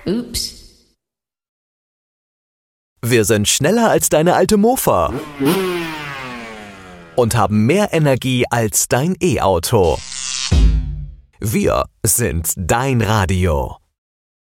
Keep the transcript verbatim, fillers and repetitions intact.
Ups. Wir sind schneller als deine alte Mofa und haben mehr Energie als dein E-Auto. Wir sind dein Radio.